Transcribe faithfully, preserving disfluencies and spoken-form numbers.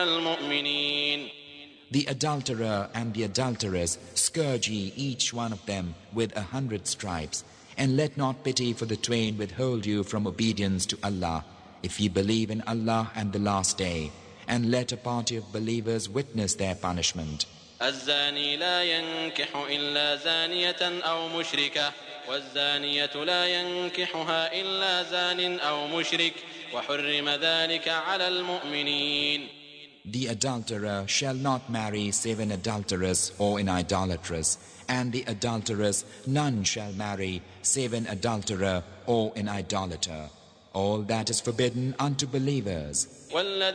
المؤمنين. The adulterer and the adulteress scourge ye each one of them with a hundred stripes, and let not pity for the twain withhold you from obedience to Allah, if ye believe in Allah and the last day, and let a party of believers witness their punishment. الزاني لا ينكح إلا زانية أو مشركة والزانية لا ينكحها إلا زان أو مشرك وحرم ذلك على المؤمنين. The adulterer shall not marry save an adulteress or an idolatress, and the adulteress none shall marry save an adulterer or an idolater. All that is forbidden unto believers.